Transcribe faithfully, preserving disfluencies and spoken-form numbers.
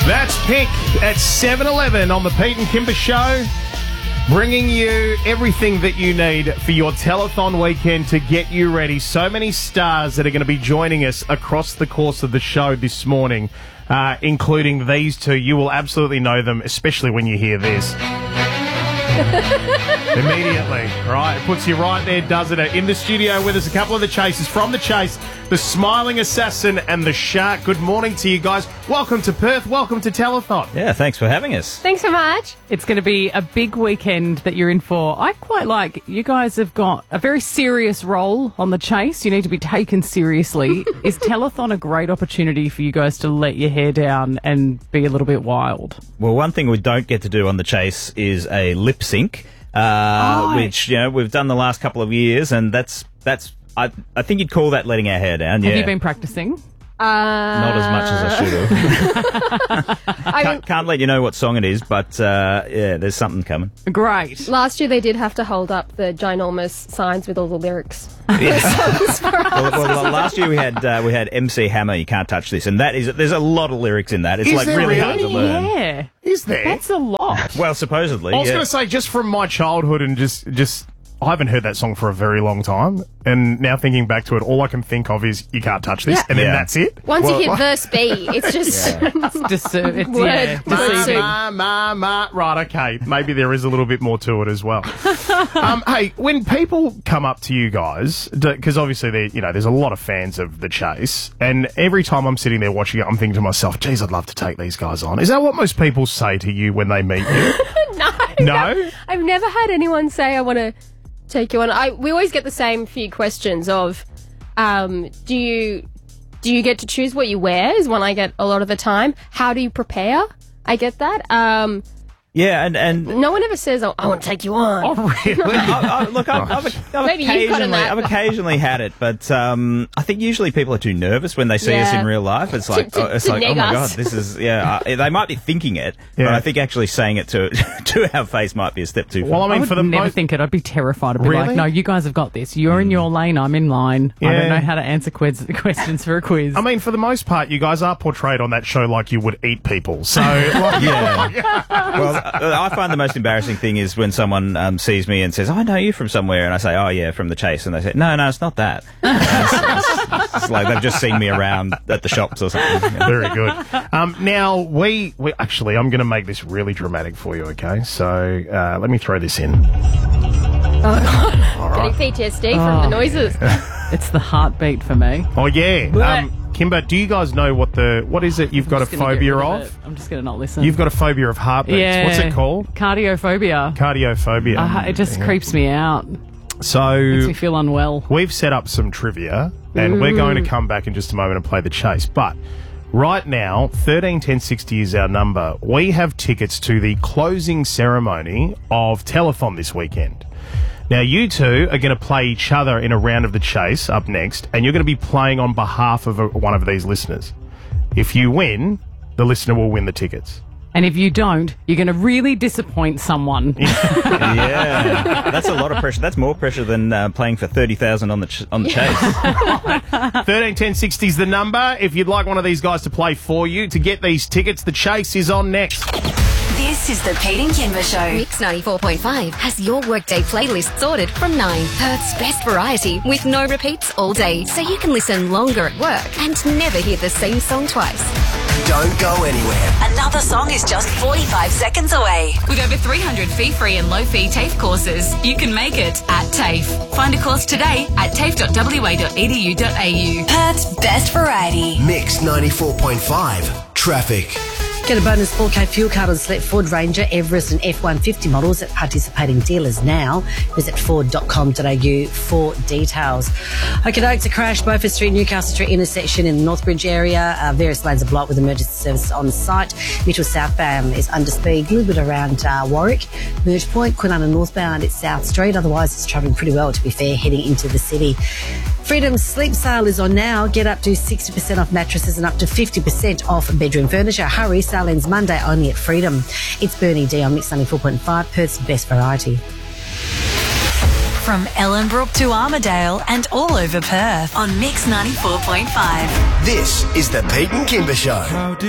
That's Pink at seven eleven on the Pete and Kimber Show, bringing you everything that you need for your telethon weekend to get you ready. So many stars that are going to be joining us across the course of the show this morning, uh, including these two. You will absolutely know them, especially when you hear this. Immediately, right? It puts you right there, doesn't it? In the studio with us, a couple of the chasers from The Chase, the Smiling Assassin and the Shark. Good morning to you guys. Welcome to Perth. Welcome to Telethon. Yeah, thanks for having us. Thanks so much. It's going to be a big weekend that you're in for. I quite like, you guys have got a very serious role on The Chase. You need to be taken seriously. Is Telethon a great opportunity for you guys to let your hair down and be a little bit wild? Well, one thing we don't get to do on The Chase is a lip sync, uh, Oh. which, you know, we've done the last couple of years, and that's, that's I, I think you'd call that letting our hair down, yeah. Have you been practicing? Uh, Not as much as I should have. I mean, can't, can't let you know what song it is, but, uh, yeah, there's something coming. Great. last year they did have to hold up the ginormous signs with all the lyrics. Well, well, last year we had uh, we had M C Hammer, You Can't Touch This, and that is there's a lot of lyrics in that. It's Is like there really really? hard to learn. Yeah. Is there? That's a lot. Well, supposedly, I was yeah. going to say, just from my childhood and just, just, I haven't heard that song for a very long time. And now thinking back to it, all I can think of is You Can't Touch This. Yeah. And then Yeah. that's it. Once Well, you hit verse B, it's just... Dece- it's, Word. yeah, Ma, deceiving. Ma, ma, ma. Right, okay. Maybe there is a little bit more to it as well. um, hey, when people come up to you guys, because obviously there, you know, there's a lot of fans of The Chase, and every time I'm sitting there watching it, I'm thinking to myself, geez, I'd love to take these guys on. Is that what most people say to you when they meet you? no, No? I've never had anyone say I want to take you on. I we always get the same few questions of, um, do you do you get to choose what you wear? Is one I get a lot of the time. How do you prepare? I get that. Um, Yeah, and and no one ever says, "Oh, I want to take you on." Oh, really? I, I, look, I've, I've, I've Maybe you've gotten occasionally, that. I've occasionally had it, but um, I think usually people are too nervous when they see us Yeah. in real life. It's like, To- to- oh, it's to like, oh neg my us. god, this is yeah. Uh, they might be thinking it, Yeah. but I think actually saying it to to our face might be a step too far. Well, I I mean, would for the never most... think it. I'd be terrified. I'd be Really? like, no, you guys have got this. You're in your lane. I'm in line. I Yeah. don't know how to answer quiz- questions for a quiz. I mean, for the most part, you guys are portrayed on that show like you would eat people. So, like, Yeah. Well, uh, I find the most embarrassing thing is when someone um, sees me and says, oh, I know you from somewhere, and I say, oh, yeah, from The Chase, and they say, no, no, it's not that. And it's, it's, it's like they've just seen me around at the shops or something. you know. very good. Um, now, we, we actually, I'm going to make this really dramatic for you, okay? So, uh, let me throw this in. Getting P T S D from the noises. It's the heartbeat for me. Oh, yeah. Um, Kimber, do you guys know what the, what is it you've got a Just gonna get phobia rid of? it. I'm just going to not listen. You've got a phobia of heartbeats. yeah. What's it called? Cardiophobia. Cardiophobia. Uh, it just creeps me out. Makes So, me feel unwell. we've set up some trivia, and we're going to come back in just a moment and play The Chase. But right now, thirteen ten sixty is our number. We have tickets to the closing ceremony of Telethon this weekend. Now, you two are going to play each other in a round of The Chase up next, and you're going to be playing on behalf of a, one of these listeners. If you win, the listener will win the tickets. And if you don't, you're going to really disappoint someone. Yeah, that's a lot of pressure. That's more pressure than uh, playing for thirty thousand on the ch- on the Chase. thirteen ten sixty is the number. If you'd like one of these guys to play for you, to get these tickets, The Chase is on next. This is the Pete and Kimber Show. Mix ninety-four point five has your workday playlist sorted from nine. Perth's best variety with no repeats all day, So you can listen longer at work and never hear the same song twice. Don't go anywhere. Another song is just forty-five seconds away. With over three hundred fee-free and low-fee TAFE courses, you can make it at TAFE. Find a course today at tafe dot w a dot e d u dot a u. Perth's best variety. Mix ninety-four point five. Traffic. Get a bonus four K fuel card on select Ford Ranger, Everest and F one fifty models at participating dealers now. Visit ford dot com dot a u for details. Okay, Oaks, a crash, Beaufort Street, Newcastle Street intersection in the Northbridge area. Uh, various lanes are blocked with emergency services on site. Mitchell southbound is under speed, a little bit around uh, Warwick. Merge Point, Kwinana northbound, it's South Street. Otherwise, it's travelling pretty well, to be fair, heading into the city. Freedom Sleep Sale is on now. Get up to sixty percent off mattresses and up to fifty percent off bedroom furniture. Hurry, sale ends Monday only at Freedom. It's Bernie D on Mix ninety-four point five, Perth's best variety. From Ellenbrook to Armidale and all over Perth on Mix ninety-four point five. This is the Pete and Kimber Show.